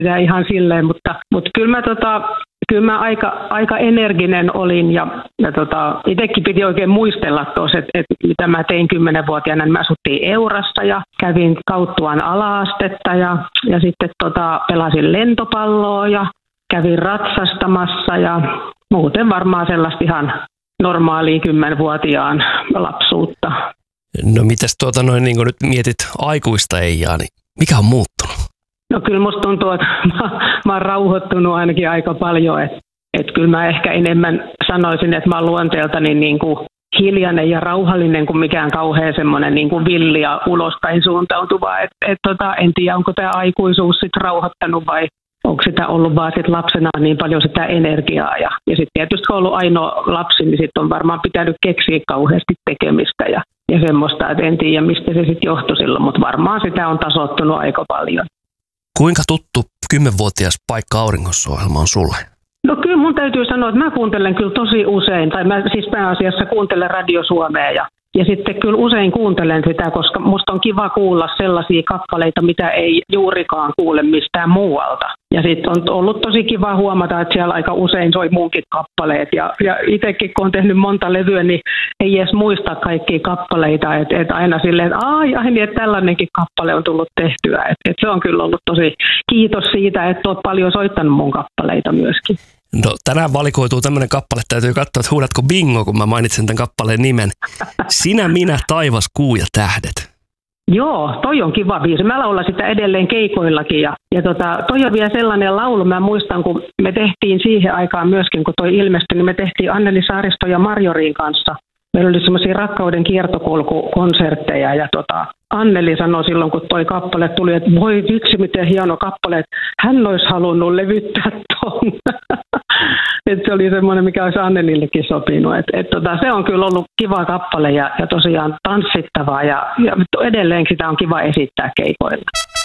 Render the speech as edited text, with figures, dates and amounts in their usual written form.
Ja ihan silleen, mutta kyllä mä aika energinen olin ja itsekin piti oikein muistella tuossa, että mitä mä tein 10-vuotiaana, niin mä asuttiin Eurassa ja kävin Kauttuan ala-astetta ja sitten pelasin lentopalloa ja kävin ratsastamassa ja muuten varmaan sellaista ihan normaalia 10-vuotiaan lapsuutta. No mitäs niin kun nyt mietit aikuista Eijaa, niin mikä on muuttunut? No kyllä musta tuntuu, että mä oon rauhoittunut ainakin aika paljon, että kyllä mä ehkä enemmän sanoisin, että mä oon luonteeltani niin kuin hiljainen ja rauhallinen kuin mikään kauhean semmoinen niin kuin villi ja ulospäin suuntautuva. En tiedä, onko tämä aikuisuus sitten rauhoittanut vai onko sitä ollut vaan sit lapsena niin paljon sitä energiaa. Ja sitten tietysti kun on ollut ainoa lapsi, niin sitten on varmaan pitänyt keksiä kauheasti tekemistä ja semmoista, että en tiedä mistä se sitten johtui silloin, mutta varmaan sitä on tasoittunut aika paljon. Kuinka tuttu 10-vuotias Paikka Auringossa-ohjelma on sulle? No kyllä mun täytyy sanoa, että mä kuuntelen kyllä tosi usein, tai mä siis pääasiassa kuuntelen Radio Suomea ja sitten kyllä usein kuuntelen sitä, koska musta on kiva kuulla sellaisia kappaleita, mitä ei juurikaan kuule mistään muualta. Ja sitten on ollut tosi kiva huomata, että siellä aika usein soi munkin kappaleet. Ja itsekin kun on tehnyt monta levyä, niin ei edes muista kaikkia kappaleita. Että aina silleen, että että tällainenkin kappale on tullut tehtyä. Et se on kyllä ollut tosi kiitos siitä, että olet paljon soittanut mun kappaleita myöskin. No tänään valikoituu tämmöinen kappale, täytyy katsoa, että huudatko bingo, kun mä mainitsen tämän kappaleen nimen. Sinä, minä, taivas, kuu ja tähdet. Joo, toi on kiva biisi. Mä laulan sitä edelleen keikoillakin ja toi on vielä sellainen laulu, mä muistan, kun me tehtiin siihen aikaan myöskin, kun toi ilmestyi, niin me tehtiin Anneli Saaristo ja Marjorin kanssa. Meillä oli semmoisia rakkauden kiertokulkukonsertteja ja Anneli sanoi silloin, kun toi kappale tuli, että voi vitsi, miten hieno kappale, että hän olisi halunnut levyttää ton. Että se oli semmoinen, mikä olisi Annelillekin sopinut. Se on kyllä ollut kiva kappale ja tosiaan tanssittavaa ja edelleen sitä on kiva esittää keikoilla.